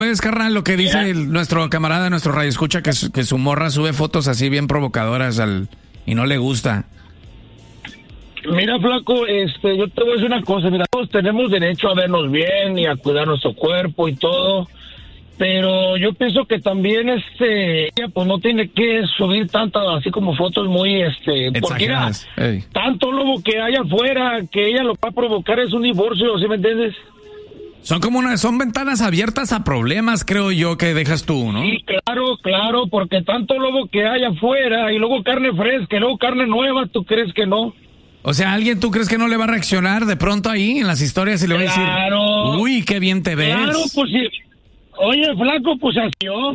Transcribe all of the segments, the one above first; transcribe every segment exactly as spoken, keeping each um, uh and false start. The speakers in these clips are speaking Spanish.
¿Puedes, carnal, lo que dice el, nuestro camarada, nuestro radioescucha, que, su- que su morra sube fotos así bien provocadoras al y no le gusta? Mira, flaco, este, yo te voy a decir una cosa. Mira, todos tenemos derecho a vernos bien y a cuidar nuestro cuerpo y todo. Pero yo pienso que también, este, ella pues no tiene que subir tantas, así como fotos muy, este, porque mira, Exageradas. Ey. tanto lobo que hay afuera, que ella lo va a provocar es un divorcio, ¿sí me entiendes? Son como una, son ventanas abiertas a problemas, creo yo, que dejas tú, ¿no? Sí, claro, claro, porque tanto lobo que hay afuera y luego carne fresca y luego carne nueva, ¿tú crees que no? O sea, ¿alguien tú crees que no le va a reaccionar de pronto ahí en las historias y le va a decir, Claro. uy, qué bien te ves? Claro, pues sí. Oye, flaco, pues así yo.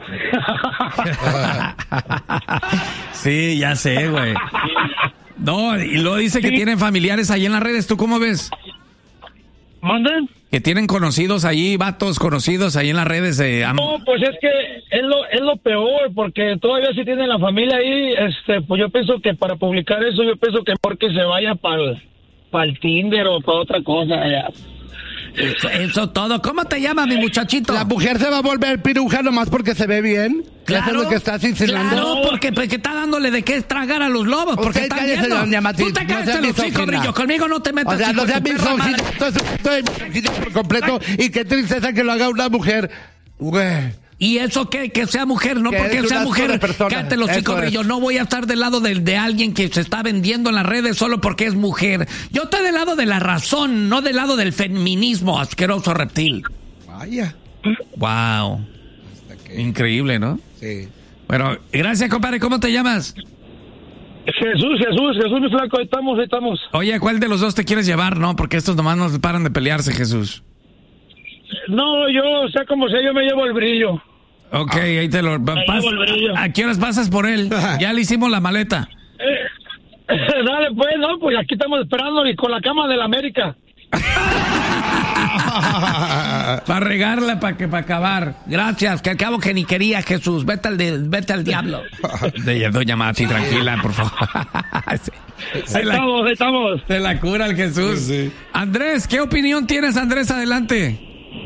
Sí, ya sé, güey. No, y luego dice que Sí. tienen familiares ahí en las redes, ¿tú cómo ves? ¿Manden? Que tienen conocidos ahí, vatos conocidos ahí en las redes de... am- No, pues es que es lo, es lo peor, porque todavía si tiene la familia ahí, este, pues yo pienso que para publicar eso, yo pienso que mejor que se vaya para el Tinder o para otra cosa. Ya. Eso, eso todo. ¿Cómo te llamas, mi muchachito? La mujer se va a volver piruja nomás porque se ve bien. Eso es lo que estás insinuando. Claro, porque, porque está dándole de qué tragar a los lobos, porque Usted están cállese, viendo. doña Matilde, Tú te no cállate sea los hocico, misógina. brillo. Conmigo no te metas, O sea, hijo no de sea tu perra misógino, madre. esto es un acto de misoginia por completo y qué tristeza que lo haga una mujer. Güey. ¿Y eso qué? Que sea mujer, no Que porque eres sea un asco mujer. de persona. Cállate los hocico, Eso es. brillo. No voy a estar del lado de, de alguien que se está vendiendo en las redes solo porque es mujer. Yo estoy del lado de la razón, no del lado del feminismo, asqueroso reptil. Vaya. Wow. Increíble, ¿no? Sí. Bueno, gracias, compadre. ¿Cómo te llamas? Jesús, Jesús, Jesús, mi flaco, ahí estamos, ahí estamos. Oye, ¿cuál de los dos te quieres llevar? No, porque estos nomás no paran de pelearse, Jesús. No, yo, sea como sea, yo me llevo el brillo. Ok, ahí te lo... Me pas- llevo el brillo. ¿A qué horas pasas por él? Ya le hicimos la maleta. Dale, pues, no, pues aquí estamos esperando y con la cama de la América. Para regarla, para que para acabar. Gracias, que al cabo que ni quería, Jesús. Vete al, de- vete al diablo. De, doña Mati, tranquila, por favor. se, se Ahí la, estamos, ahí estamos. se la cura el Jesús. Sí. Andrés, ¿qué opinión tienes, Andrés? Adelante.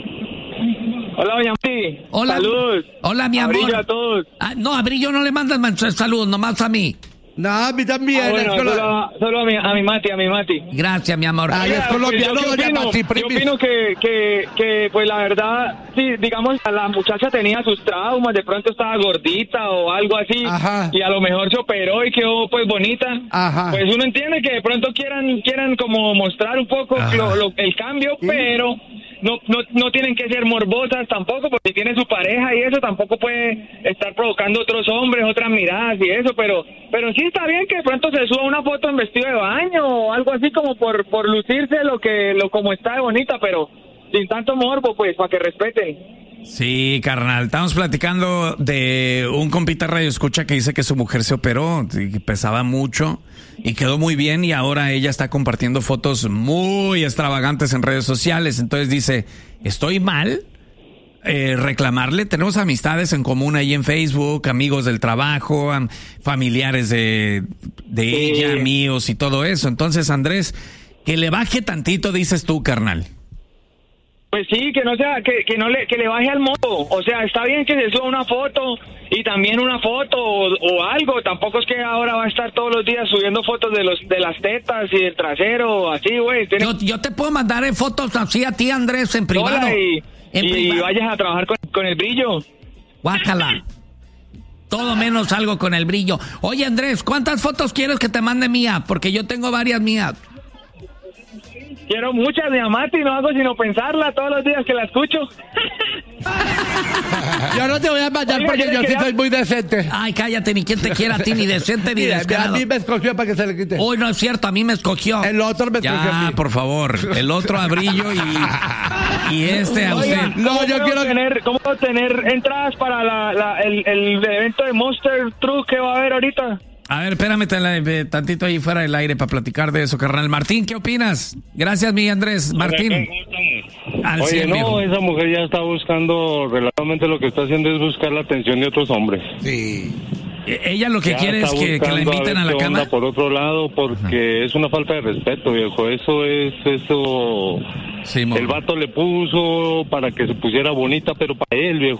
Hola, doña Mati. Hola. Saludos. Hola, mi amor. Brillo a todos. Ah, no, a Brillo no le mandas man- saludos, nomás a mí. No, a mí también. Ah, bueno, es colo- solo, a, solo a, mi, a mi Mati, a mi Mati. Gracias, mi amor. Ay, es Oiga, colombiano, pues, yo doña opino, Mati, yo primis. opino que, que, que, pues la verdad, sí, digamos, la muchacha tenía sus traumas, de pronto estaba gordita o algo así, Ajá. y a lo mejor se operó y quedó pues bonita. Ajá. Pues uno entiende que de pronto quieran, quieran como mostrar un poco Ajá. lo, lo- el cambio, pero no, no, no tienen que ser morbosas tampoco, porque si tiene su pareja y eso, tampoco puede estar provocando otros hombres, otras miradas y eso, pero, pero sí está bien que de pronto se suba una foto en vestido de baño o algo así como por, por lucirse lo que, lo como está de bonita, pero sin tanto morbo, pues, para que respeten. Sí, carnal, estamos platicando de un compita radio escucha que dice que su mujer se operó, y que pesaba mucho y quedó muy bien y ahora ella está compartiendo fotos muy extravagantes en redes sociales. Entonces dice, ¿estoy mal? Eh, reclamarle, tenemos amistades en común ahí en Facebook, amigos del trabajo, am- familiares de, de Sí. ella, míos y todo eso. Entonces, Andrés, que le baje tantito, dices tú, carnal. Pues sí, que no sea, que, que no le, que le baje al modo. O sea, está bien que se suba una foto y también una foto o, o algo. Tampoco es que ahora va a estar todos los días subiendo fotos de los, de las tetas y del trasero, así, güey. Tiene- Yo, yo te puedo mandar eh, fotos así a ti, Andrés, en privado. Hola, y, en y privado. vayas a trabajar con, con el brillo. Guácala. Todo menos algo con el brillo. Oye, Andrés, ¿cuántas fotos quieres que te mande mía? Porque yo tengo varias mías. Quiero muchas de Amati, no hago sino pensarla todos los días que la escucho. Yo no te voy a mandar Oiga, porque yo yo sí quería- soy muy decente. Ay, cállate, ni quien te quiera a ti, ni decente ni Mira, a descarado. mí me escogió para que se le quite. Hoy no es cierto, a mí me escogió. El otro me escogió a Ya, mí. por favor. El otro a Brillo y, y este a usted. Oiga, No, ¿cómo yo puedo quiero- tener, ¿cómo puedo tener entradas para la, la- el, el evento de Monster Truck que va a haber ahorita? A ver, espérame tala- eh, tantito ahí fuera del aire para platicar de eso, carnal. Martín, ¿qué opinas? Gracias, mi Andrés. Martín. Al Oye, cien, no, viejo. esa mujer ya está buscando, relativamente lo que está haciendo es buscar la atención de otros hombres. Sí. Ella lo que Ya quiere es está que, que la buscando inviten a a ver la qué cama. onda por otro lado, porque es una falta de respeto, viejo. Eso es, eso. Sí, el vato le puso para que se pusiera bonita, pero para él, viejo.